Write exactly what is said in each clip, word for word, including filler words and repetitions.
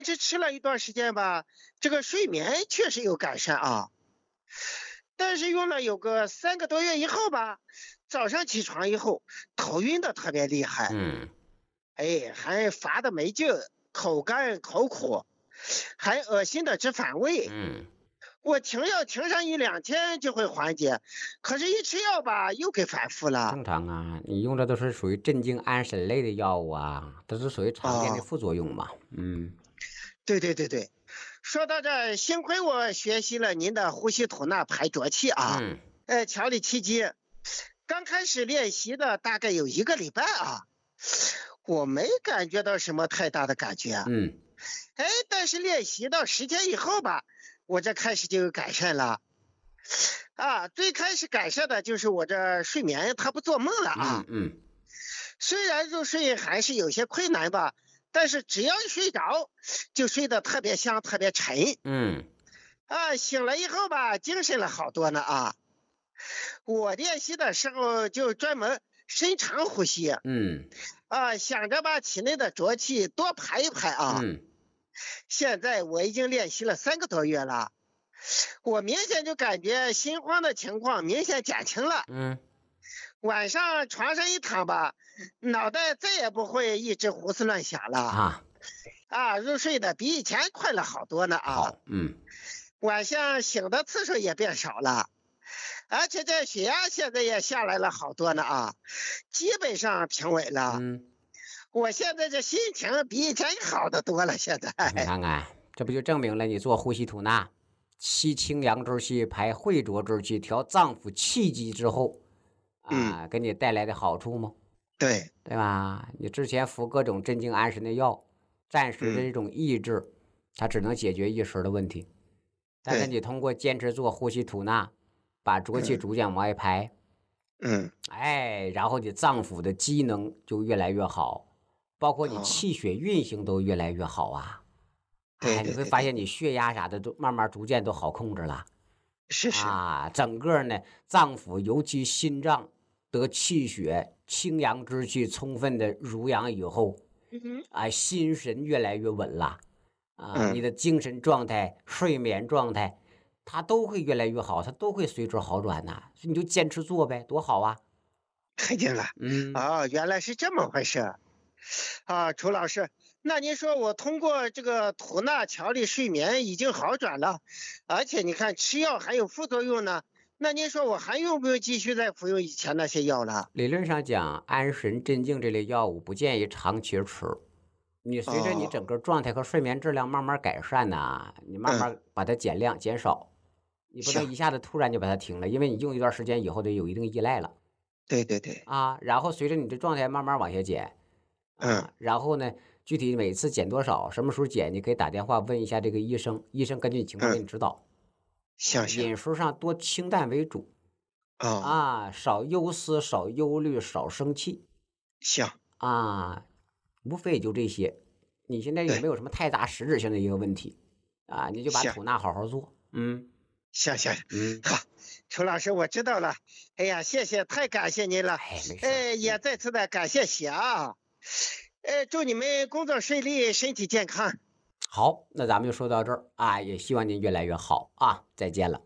这吃了一段时间吧，这个睡眠确实有改善啊。但是用了有个三个多月以后吧，早上起床以后头晕的特别厉害， 嗯哎，还乏的没劲儿，口干口苦，还恶心的直反胃。 嗯， 我停药停上一两天就会缓解，可是一吃药吧又给反复了。 正常啊，你用的都是属于镇静安神类的药物啊，都是属于常见的哦， 副作用嘛。嗯对对对对，说到这儿，幸亏我学习了您的呼吸吐纳排浊气啊。 嗯呃，调理期间，刚开始练习的大概有一个礼拜啊，我没感觉到什么太大的感觉。 嗯哎，但是练习到十天以后吧，我这开始就有改善了。啊，最开始改善的就是我这睡眠，它不做梦了啊。 嗯嗯虽然入睡还是有些困难吧，但是只要一睡着，就睡得特别香，特别沉。 嗯啊，醒了以后吧，精神了好多呢啊。我练习的时候就专门深长呼吸， 嗯啊，想着把体内的浊气多排一排啊。 嗯现在我已经练习了三个多月了，我明显就感觉心慌的情况明显减轻了。 嗯晚上床上一躺吧，脑袋再也不会一直胡思乱想了。 啊， 啊，入睡的比以前快了好多呢啊。 好，嗯晚上醒的次数也变少了，而且这血压现在也下来了好多呢啊，基本上平稳了。 嗯， 我现在这心情比以前好得多了。现在你看看，这不就证明了你做呼吸吐纳，吸清阳之气，排秽浊之气，调脏腑气机之后，啊，给你带来的好处吗？ 对对吧？你之前服各种镇静安神的药，暂时的这种抑制，它只能解决一时的问题。但是对， 你通过坚持做呼吸吐纳，把浊气逐渐往外排， 嗯， 哎，然后你脏腑的机能就越来越好，包括你哦， 气血运行都越来越好啊。哎，你对对对对， 会发现你血压啥的都慢慢逐渐都好控制了是是， 啊。整个呢脏腑，尤其心脏得气血清阳之气充分的濡养以后， 嗯啊，心神越来越稳了啊，你嗯， 的精神状态、睡眠状态，它都会越来越好，它都会随之好转呐。所以你就坚持做呗，多好啊！ 看见了。 嗯， 哦，原来是这么回事啊，楚老师。那您说我通过这个吐纳调理睡眠已经好转了，而且你看吃药还有副作用呢，那您说我还用不用继续再服用以前那些药了？ 理论上讲，安神镇静这类药物不建议长期吃。你随着你哦， 整个状态和睡眠质量慢慢改善呐，你慢嗯， 慢把它减量减少，你不能行， 一下子突然就把它停了，因为你用一段时间以后得有一定依赖了对对对， 啊。然后随着你的状态慢慢往下减嗯啊，然后呢，具体每次减多少，什么时候减，你可以打电话问一下这个医生，医生根据你情况给嗯， 你指导啊。 行行， 饮食上多清淡为主哦， 啊，少忧思，少忧虑，少生气行， 啊，无非也就这些。你现在也没对， 有什么太大实质性的一个问题啊，你就把行吐纳好好做。嗯行行， 嗯， 好，楚老师我知道了。哎呀，谢谢，太感谢您了。 哎，没事儿。 呃，也再次的感谢喜啊。呃，祝你们工作顺利，身体健康。 好，那咱们就说到这儿啊，也希望您越来越好啊，再见了。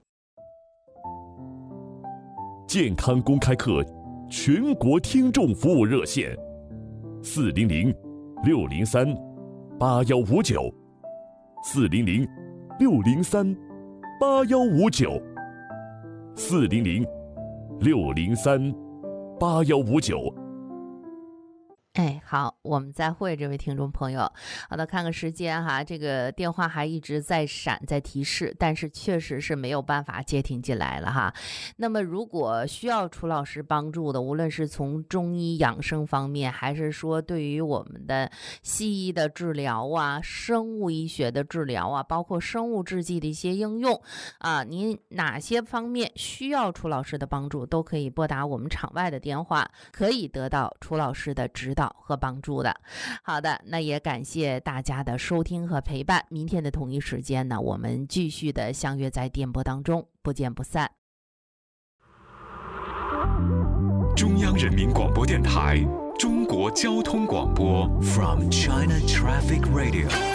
健康公开课全国听众服务热线：四零零六零三八幺五九，四零零六零三八幺五九，四零零六零三八幺五九。 哎，好，我们再会，这位听众朋友。好的，看个时间哈，这个电话还一直在闪，在提示，但是确实是没有办法接听进来了哈。那么，如果需要楚老师帮助的，无论是从中医养生方面，还是说对于我们的西医的治疗啊、生物医学的治疗啊，包括生物制剂的一些应用啊，您哪些方面需要楚老师的帮助，都可以拨打我们场外的电话，可以得到楚老师的指导和帮助的。好的，那也感谢大家的收听和陪伴。明天的同一时间呢，我们继续的相约在电波当中，不见不散。 中央人民广播电台中国交通广播 From China Traffic Radio